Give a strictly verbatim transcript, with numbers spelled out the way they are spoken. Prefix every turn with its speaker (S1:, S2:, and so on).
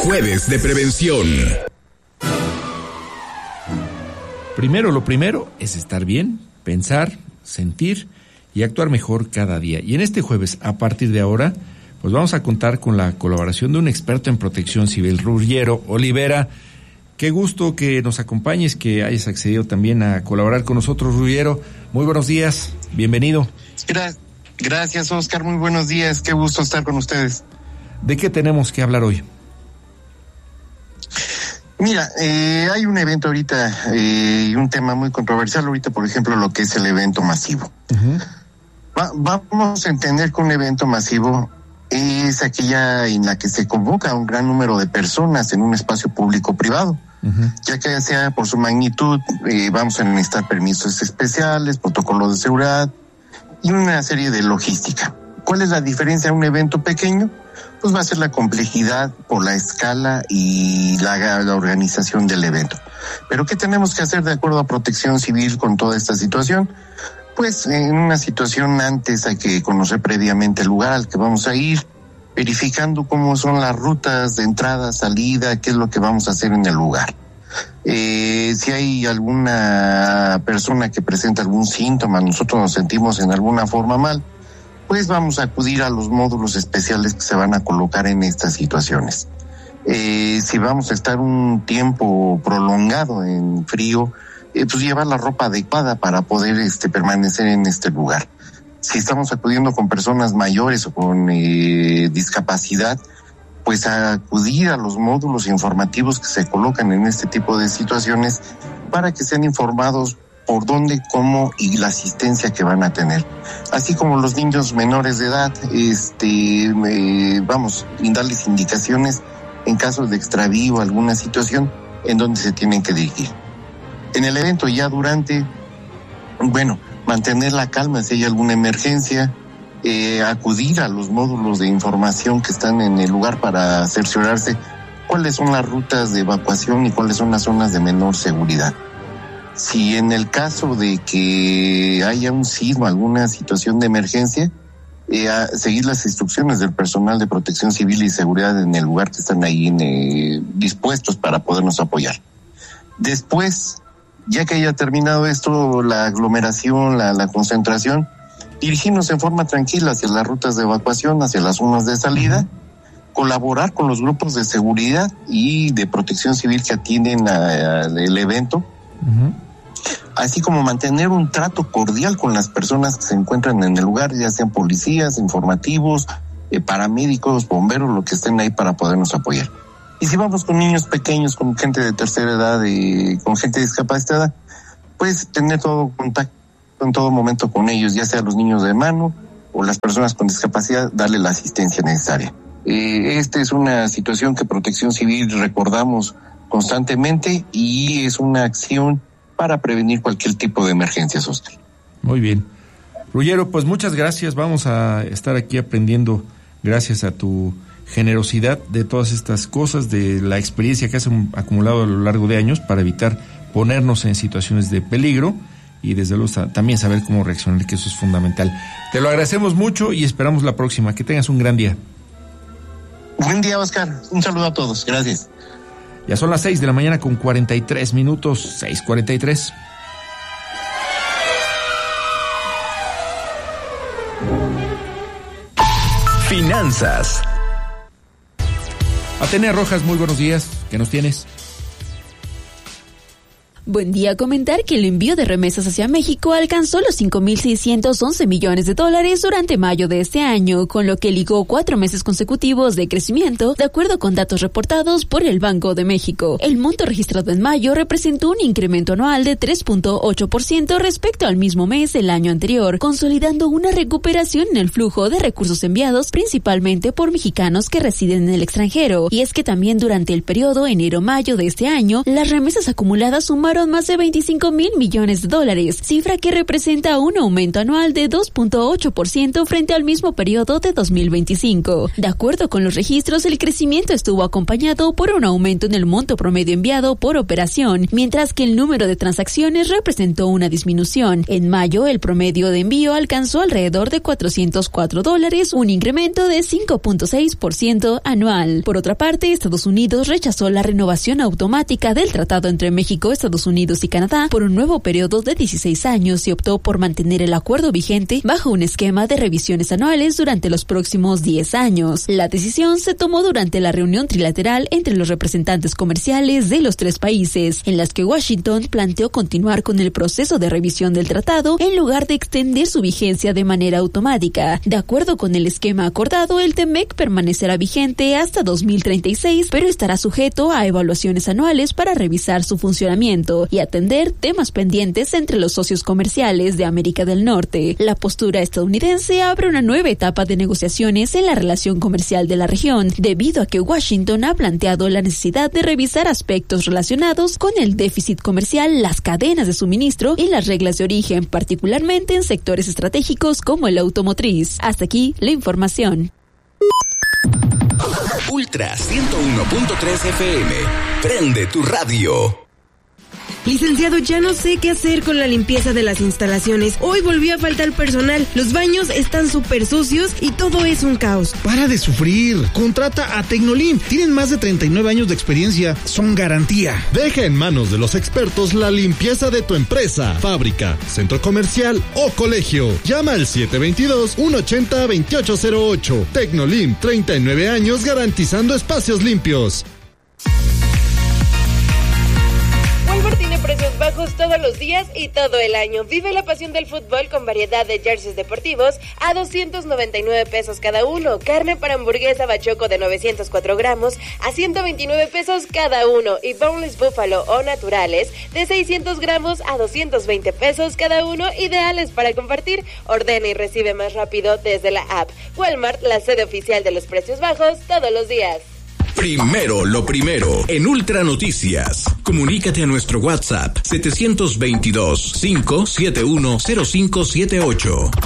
S1: Jueves de Prevención.
S2: Primero, lo primero es estar bien, pensar, sentir y actuar mejor cada día. Y en este jueves, a partir de ahora, pues vamos a contar con la colaboración de un experto en protección civil, Ruggiero Olivera. Qué gusto que nos acompañes, que hayas accedido también a colaborar con nosotros, Ruggiero. Muy buenos días, bienvenido.
S3: Gra- gracias, Oscar, muy buenos días, qué gusto estar con ustedes.
S2: ¿De qué tenemos que hablar hoy?
S3: Mira, eh, hay un evento ahorita eh, y un tema muy controversial ahorita, por ejemplo, lo que es el evento masivo. Uh-huh. Va, vamos a entender que un evento masivo es aquella en la que se convoca a un gran número de personas en un espacio público-privado, uh-huh. ya que sea por su magnitud, eh, vamos a necesitar permisos especiales, protocolos de seguridad y una serie de logística. ¿Cuál es la diferencia a un evento pequeño? Pues va a ser la complejidad por la escala y la, la organización del evento. Pero ¿qué tenemos que hacer de acuerdo a Protección Civil con toda esta situación? Pues en una situación antes hay que conocer previamente el lugar al que vamos a ir, verificando cómo son las rutas de entrada, salida, qué es lo que vamos a hacer en el lugar. Eh, si hay alguna persona que presenta algún síntoma, nosotros nos sentimos en alguna forma mal, pues vamos a acudir a los módulos especiales que se van a colocar en estas situaciones. Eh, si vamos a estar un tiempo prolongado en frío, eh, pues llevar la ropa adecuada para poder este, permanecer en este lugar. Si estamos acudiendo con personas mayores o con eh, discapacidad, pues a acudir a los módulos informativos que se colocan en este tipo de situaciones para que sean informados por dónde, cómo y la asistencia que van a tener. Así como los niños menores de edad, este, eh, vamos, darles indicaciones en caso de extravío o alguna situación en donde se tienen que dirigir. En el evento ya durante, bueno, mantener la calma si hay alguna emergencia, eh, acudir a los módulos de información que están en el lugar para cerciorarse cuáles son las rutas de evacuación y cuáles son las zonas de menor seguridad. Si en el caso de que haya un sismo, alguna situación de emergencia, eh, a seguir las instrucciones del personal de Protección Civil y Seguridad en el lugar que están ahí eh, dispuestos para podernos apoyar. Después, ya que haya terminado esto, la aglomeración, la, la concentración, dirigirnos en forma tranquila hacia las rutas de evacuación, hacia las zonas de salida, colaborar con los grupos de seguridad y de Protección Civil que atienden a, a el evento, uh-huh. así como mantener un trato cordial con las personas que se encuentran en el lugar, ya sean policías, informativos, eh, paramédicos, bomberos, lo que estén ahí para podernos apoyar. Y si vamos con niños pequeños, con gente de tercera edad, eh, con gente discapacitada, pues tener todo contacto en todo momento con ellos, ya sea los niños de mano o las personas con discapacidad, darle la asistencia necesaria. Eh, esta es una situación que Protección Civil recordamos constantemente y es una acción para prevenir cualquier tipo de emergencias, Oscar.
S2: Muy bien. Ruggiero, pues muchas gracias. Vamos a estar aquí aprendiendo gracias a tu generosidad de todas estas cosas, de la experiencia que has acumulado a lo largo de años para evitar ponernos en situaciones de peligro y desde luego también saber cómo reaccionar, que eso es fundamental. Te lo agradecemos mucho y esperamos la próxima. Que tengas un gran día.
S3: Buen día, Oscar. Un saludo a todos. Gracias.
S2: Ya son las seis de la mañana con cuarenta y tres minutos, seis cuarenta y tres.
S1: Finanzas.
S2: Atenea Rojas, muy buenos días. ¿Qué nos tienes?
S4: Buen día. Comentar que el envío de remesas hacia México alcanzó los cinco mil seiscientos once millones de dólares durante mayo de este año, con lo que ligó cuatro meses consecutivos de crecimiento, de acuerdo con datos reportados por el Banco de México. El monto registrado en mayo representó un incremento anual de tres punto ocho por ciento respecto al mismo mes del año anterior, consolidando una recuperación en el flujo de recursos enviados principalmente por mexicanos que residen en el extranjero. Y es que también durante el periodo enero-mayo de este año, las remesas acumuladas sumaron sumaron más de veinticinco mil millones de dólares, cifra que representa un aumento anual de dos punto ocho por ciento frente al mismo periodo de dos mil veinticinco. De acuerdo con los registros, el crecimiento estuvo acompañado por un aumento en el monto promedio enviado por operación, mientras que el número de transacciones representó una disminución. En mayo, el promedio de envío alcanzó alrededor de cuatrocientos cuatro dólares, un incremento de cinco punto seis por ciento anual. Por otra parte, Estados Unidos rechazó la renovación automática del tratado entre México, Estados Unidos y Canadá por un nuevo periodo de dieciséis años y optó por mantener el acuerdo vigente bajo un esquema de revisiones anuales durante los próximos diez años. La decisión se tomó durante la reunión trilateral entre los representantes comerciales de los tres países, en las que Washington planteó continuar con el proceso de revisión del tratado en lugar de extender su vigencia de manera automática. De acuerdo con el esquema acordado, el T M E C permanecerá vigente hasta dos mil treinta y seis, pero estará sujeto a evaluaciones anuales para revisar su funcionamiento y atender temas pendientes entre los socios comerciales de América del Norte. La postura estadounidense abre una nueva etapa de negociaciones en la relación comercial de la región, debido a que Washington ha planteado la necesidad de revisar aspectos relacionados con el déficit comercial, las cadenas de suministro y las reglas de origen, particularmente en sectores estratégicos como el automotriz. Hasta aquí la información.
S1: Ultra ciento uno punto tres F M. Prende tu radio.
S5: Licenciado, ya no sé qué hacer con la limpieza de las instalaciones. Hoy volvió a faltar personal, los baños están súper sucios y todo es un caos.
S6: Para de sufrir, contrata a Tecnolim. Tienen más de treinta y nueve años de experiencia, son garantía.
S7: Deja en manos de los expertos la limpieza de tu empresa, fábrica, centro comercial o colegio. Llama al siete dos dos, uno ocho cero, dos ocho cero ocho. Tecnolim, treinta y nueve años garantizando espacios limpios.
S5: Walmart tiene precios bajos todos los días y todo el año. Vive la pasión del fútbol con variedad de jerseys deportivos a doscientos noventa y nueve pesos cada uno. Carne para hamburguesa bachoco de novecientos cuatro gramos a ciento veintinueve pesos cada uno. Y boneless búfalo o naturales de seiscientos gramos a doscientos veinte pesos cada uno. Ideales para compartir. Ordena y recibe más rápido desde la app. Walmart, la sede oficial de los precios bajos todos los días.
S1: Primero lo primero en Ultra Noticias. Comunícate a nuestro WhatsApp siete dos dos, cinco siete uno, cero cinco siete ocho.